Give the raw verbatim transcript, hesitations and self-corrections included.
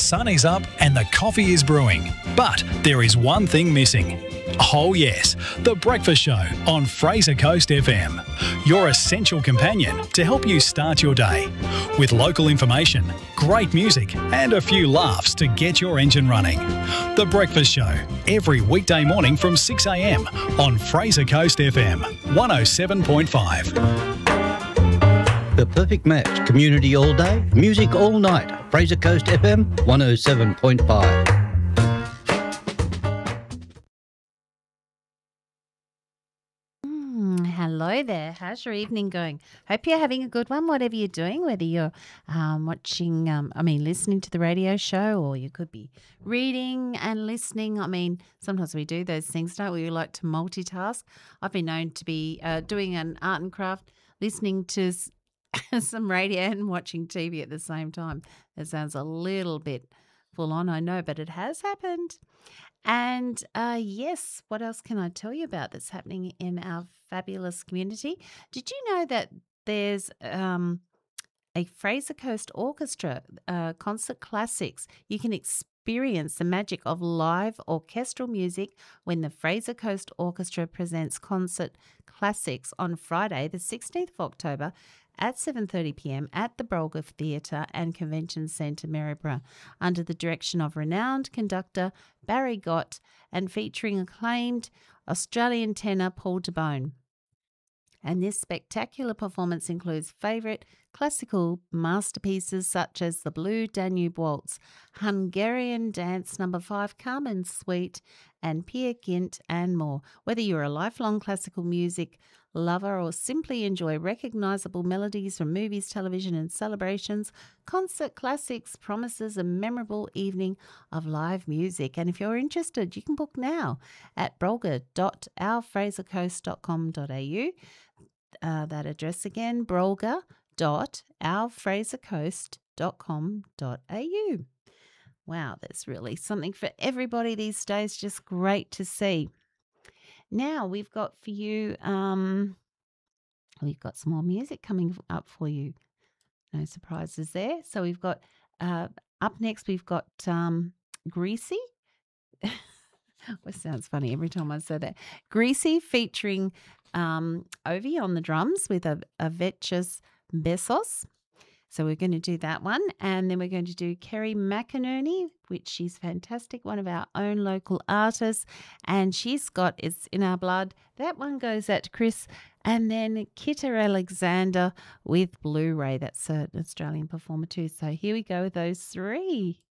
sun is up and the coffee is brewing. But there is one thing missing. Oh yes, The Breakfast Show on Fraser Coast F M. Your essential companion to help you start your day. With local information, great music and a few laughs to get your engine running. The Breakfast Show, every weekday morning from six a m on Fraser Coast F M, one oh seven point five. The perfect match. Community all day, music all night. Fraser Coast F M, one oh seven point five. Hello there. How's your evening going? Hope you're having a good one, whatever you're doing, whether you're um, watching, um, I mean, listening to the radio show, or you could be reading and listening. I mean, sometimes we do those things, don't we? We like to multitask. I've been known to be uh, doing an art and craft, listening to s- some radio and watching T V at the same time. That sounds a little bit full on, I know, but it has happened. And uh, yes, what else can I tell you about that's happening in our fabulous community? Did you know that there's um, a Fraser Coast Orchestra uh, concert classics? You can experience the magic of live orchestral music when the Fraser Coast Orchestra presents concert classics on Friday, the sixteenth of October at seven thirty p m at the Brolga Theatre and Convention Centre, Maryborough, under the direction of renowned conductor Barry Gott and featuring acclaimed Australian tenor Paul DeBone. And this spectacular performance includes favourite classical masterpieces such as the Blue Danube Waltz, Hungarian Dance Number five, Carmen Suite, and Peer Gynt, and more. Whether you're a lifelong classical music lover or simply enjoy recognisable melodies from movies, television and celebrations, Concert Classics promises a memorable evening of live music. And if you're interested, you can book now at brolga dot our fraser coast dot com dot a u. Uh, that address again, brolga dot our fraser coast dot com dot a u. Wow, there's really something for everybody these days. Just great to see. Now we've got for you, um, we've got some more music coming up for you. No surprises there. So we've got, uh, up next we've got um, Greasy. It sounds funny every time I say that. Greasy featuring um, Ovi on the drums with a, a Vetches Besos. So we're going to do that one. And then we're going to do Kerry McInerney, which she's fantastic, one of our own local artists. And she's got It's in Our Blood. That one goes out to Chris. And then Kitta Alexander with Blu-ray. That's an Australian performer too. So here we go with those three.